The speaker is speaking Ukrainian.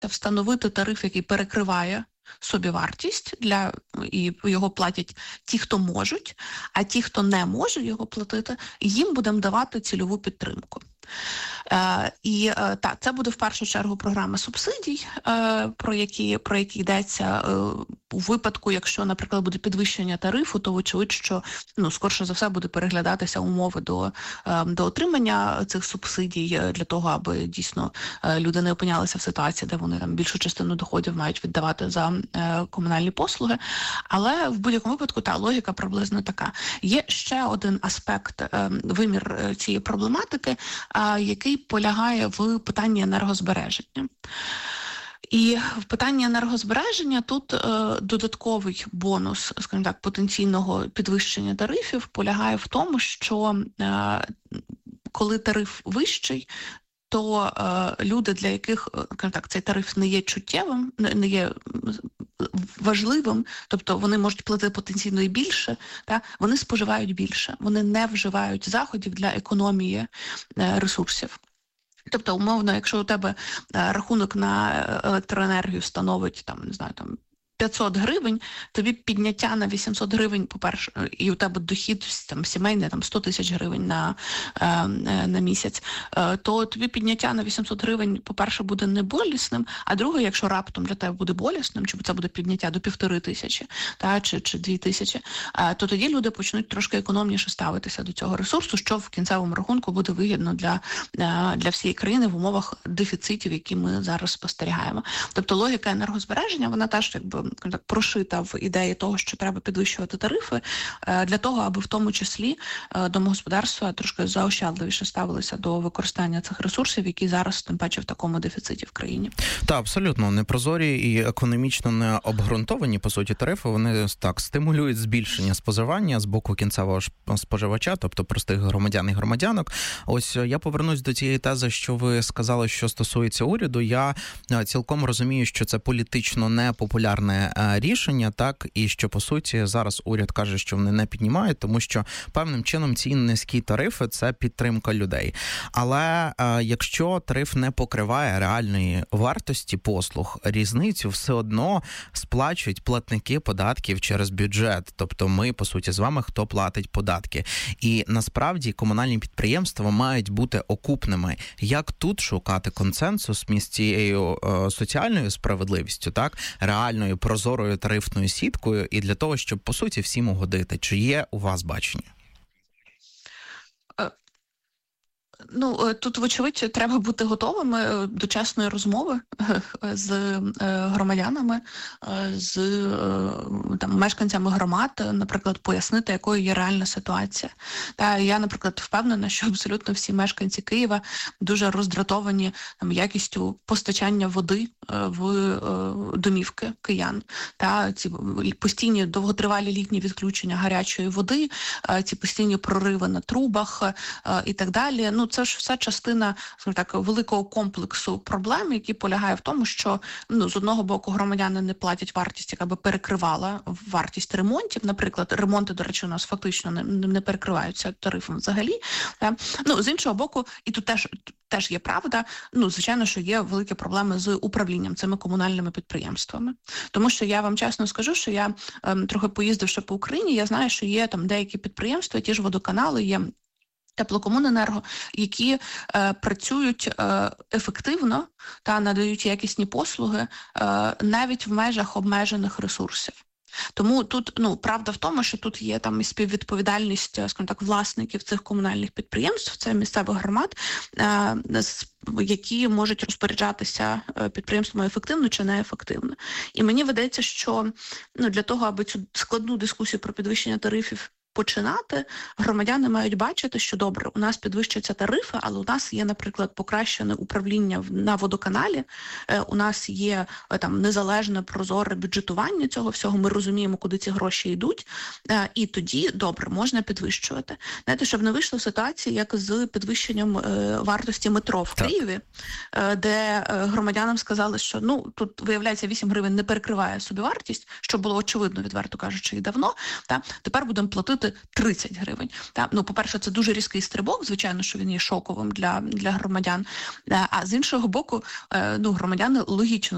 встановити тариф, який перекриває собівартість, і його платять ті, хто можуть, а ті, хто не може його платити, їм будемо давати цільову підтримку. Це буде в першу чергу програма субсидій, про які йдеться у випадку, якщо, наприклад, буде підвищення тарифу, то вочевидь, що скорше за все буде переглядатися умови до отримання цих субсидій для того, аби дійсно люди не опинялися в ситуації, де вони там більшу частину доходів мають віддавати за комунальні послуги. Але в будь-якому випадку логіка приблизно така. Є ще один аспект, вимір цієї проблематики, який полягає в питанні енергозбереження. І в питанні енергозбереження тут додатковий бонус, скажімо так, потенційного підвищення тарифів полягає в тому, що коли тариф вищий, то люди, для яких, скажімо так, цей тариф не є чуттєвим, не є важливим, тобто вони можуть платити потенційно і більше, вони споживають більше, вони не вживають заходів для економії ресурсів. Тобто, умовно, якщо у тебе рахунок на електроенергію становить, 500 гривень, тобі підняття на 800 гривень, по-перше, і у тебе дохід сімейний 100 тисяч гривень на місяць, то тобі підняття на 800 гривень, по-перше, буде не болісним, а друге, якщо раптом для тебе буде болісним, чи це буде підняття до 1500 чи 2000, то тоді люди почнуть трошки економніше ставитися до цього ресурсу, що в кінцевому рахунку буде вигідно для всієї країни в умовах дефіцитів, які ми зараз спостерігаємо. Тобто логіка енергозбереження, вона теж прошита в ідеї того, що треба підвищувати тарифи, для того, аби в тому числі домогосподарства трошки заощадливіше ставилися до використання цих ресурсів, які зараз, тим паче, в такому дефіциті в країні. Так, абсолютно. Непрозорі і економічно не обґрунтовані, по суті, тарифи, вони стимулюють збільшення споживання з боку кінцевого споживача, тобто простих громадян і громадянок. Ось я повернусь до цієї тези, що ви сказали, що стосується уряду. Я цілком розумію, що це політично непопулярне рішення, так, і що, по суті, зараз уряд каже, що вони не піднімають, тому що певним чином ці низькі тарифи – це підтримка людей. Але якщо тариф не покриває реальної вартості послуг, різницю все одно сплачують платники податків через бюджет. Тобто ми, по суті, з вами, хто платить податки. І насправді комунальні підприємства мають бути окупними. Як тут шукати консенсус між цією соціальною справедливістю, так, реальною прозорою тарифною сіткою, і для того, щоб, по суті, всім угодити? Чи є у вас бачення? Тут, вочевидь, треба бути готовими до чесної розмови з громадянами, з мешканцями громад, наприклад, пояснити, якою є реальна ситуація. Я, наприклад, впевнена, що абсолютно всі мешканці Києва дуже роздратовані якістю постачання води в домівки киян. Ці постійні довготривалі літні відключення гарячої води, ці постійні прориви на трубах і так далі. Це ж все частина, скажімо так, великого комплексу проблем, які полягає в тому, що з одного боку громадяни не платять вартість, яка би перекривала вартість ремонтів. Наприклад, ремонти, до речі, у нас фактично не перекриваються тарифом взагалі. З іншого боку, і тут теж є правда, звичайно, що є великі проблеми з управлінням цими комунальними підприємствами. Тому що я вам чесно скажу, що я трохи поїздивши по Україні, я знаю, що є там деякі підприємства, ті ж водоканали, є Теплокомуненерго, які працюють ефективно та надають якісні послуги навіть в межах обмежених ресурсів. Тому тут, правда в тому, що тут є і співвідповідальність, скажімо так, власників цих комунальних підприємств, це місцевих громад, які можуть розпоряджатися підприємствами ефективно чи неефективно. І мені видається, що для того, аби цю складну дискусію про підвищення тарифів починати, громадяни мають бачити, що добре, у нас підвищаться тарифи, але у нас є, наприклад, покращене управління на водоканалі, у нас є незалежне, прозоре бюджетування цього всього, ми розуміємо, куди ці гроші йдуть, і тоді, добре, можна підвищувати. Знаєте, щоб не вийшло ситуації, як з підвищенням вартості метро в Києві, де громадянам сказали, що тут, виявляється, 8 гривень не перекриває собівартість, що було очевидно, відверто кажучи, і давно, тепер будемо платити 30 гривень. По-перше, це дуже різкий стрибок, звичайно, що він є шоковим для громадян. А з іншого боку, громадяни логічно